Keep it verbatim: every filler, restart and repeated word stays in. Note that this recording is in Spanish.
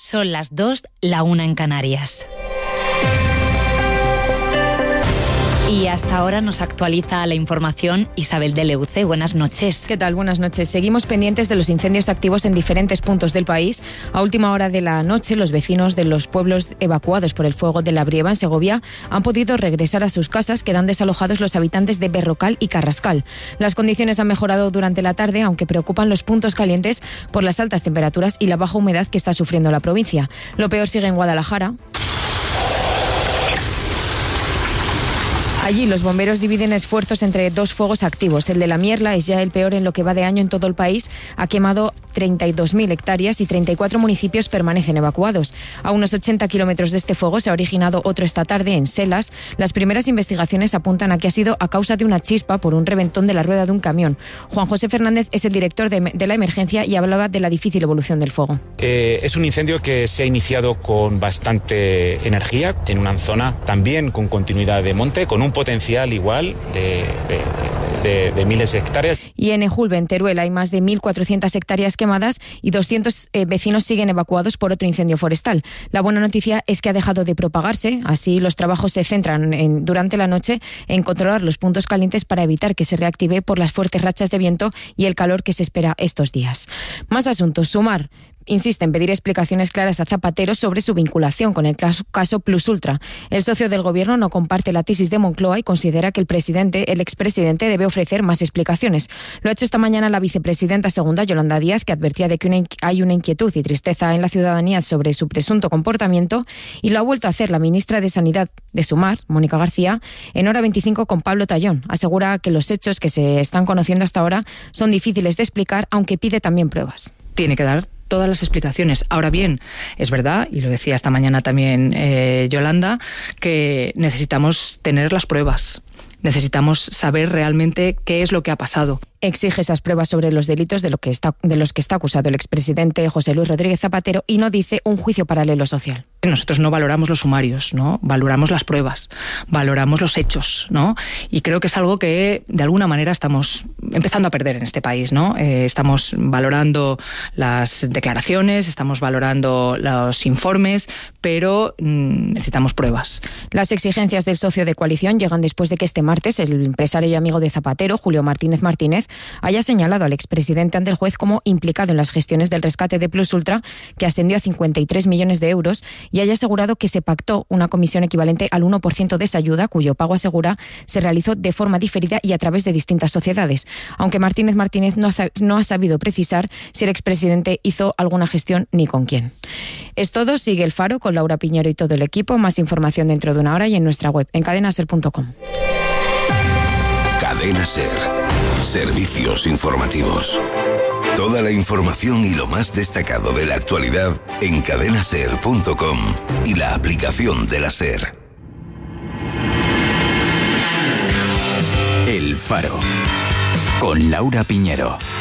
Son las dos, la una en Canarias. Y hasta ahora nos actualiza la información Isabel de Leuce. Buenas noches. ¿Qué tal? Buenas noches. Seguimos pendientes de los incendios activos en diferentes puntos del país. A última hora de la noche, los vecinos de los pueblos evacuados por el fuego de la Brieva, en Segovia, han podido regresar a sus casas. Quedan desalojados los habitantes de Berrocal y Carrascal. Las condiciones han mejorado durante la tarde, aunque preocupan los puntos calientes por las altas temperaturas y la baja humedad que está sufriendo la provincia. Lo peor sigue en Guadalajara. Allí los bomberos dividen esfuerzos entre dos fuegos activos. El de la Mierla es ya el peor en lo que va de año en todo el país. Ha quemado treinta y dos mil hectáreas y treinta y cuatro municipios permanecen evacuados. A unos ochenta kilómetros de este fuego se ha originado otro esta tarde en Selas. Las primeras investigaciones apuntan a que ha sido a causa de una chispa por un reventón de la rueda de un camión. Juan José Fernández es el director de, de la emergencia y hablaba de la difícil evolución del fuego. Eh, es un incendio que se ha iniciado con bastante energía, en una zona también con continuidad de monte, con un potencial igual de, de, de, de miles de hectáreas. Y en Ejulbe, en Teruel, hay más de mil cuatrocientas hectáreas quemadas y doscientos eh, vecinos siguen evacuados por otro incendio forestal. La buena noticia es que ha dejado de propagarse, así los trabajos se centran en, durante la noche en controlar los puntos calientes para evitar que se reactive por las fuertes rachas de viento y el calor que se espera estos días. Más asuntos. Sumar insiste en pedir explicaciones claras a Zapatero sobre su vinculación con el caso Plus Ultra. El socio del gobierno no comparte la tesis de Moncloa y considera que el presidente, el expresidente, debe ofrecer más explicaciones. Lo ha hecho esta mañana la vicepresidenta segunda, Yolanda Díaz, que advertía de que una, hay una inquietud y tristeza en la ciudadanía sobre su presunto comportamiento, y lo ha vuelto a hacer la ministra de Sanidad de Sumar, Mónica García, en Hora veinticinco con Pablo Tallón. Asegura que los hechos que se están conociendo hasta ahora son difíciles de explicar, aunque pide también pruebas. Tiene que dar todas las explicaciones. Ahora bien, es verdad, y lo decía esta mañana también eh, Yolanda, que necesitamos tener las pruebas. Necesitamos saber realmente qué es lo que ha pasado. Exige esas pruebas sobre los delitos de, lo que está, de los que está acusado el expresidente José Luis Rodríguez Zapatero y no dice un juicio paralelo social. Nosotros no valoramos los sumarios, ¿no? Valoramos las pruebas, valoramos los hechos, ¿no? Y creo que es algo que de alguna manera estamos empezando a perder en este país, ¿no? Eh, estamos valorando las declaraciones, estamos valorando los informes, pero mmm, necesitamos pruebas. Las exigencias del socio de coalición llegan después de que este martes el empresario y amigo de Zapatero, Julio Martínez Martínez, haya señalado al expresidente ante el juez como implicado en las gestiones del rescate de Plus Ultra, que ascendió a cincuenta y tres millones de euros, y haya asegurado que se pactó una comisión equivalente al uno por ciento de esa ayuda, cuyo pago, asegura, se realizó de forma diferida y a través de distintas sociedades. Aunque Martínez Martínez no ha, no ha sabido precisar si el expresidente hizo alguna gestión ni con quién. Es todo. Sigue El Faro con Laura Piñero y todo el equipo. Más información dentro de una hora y en nuestra web, en cadena ser punto com. Cadena Ser. Servicios informativos. Toda la información y lo más destacado de la actualidad en cadena ser punto com y la aplicación de la SER. El Faro. Con Laura Piñero.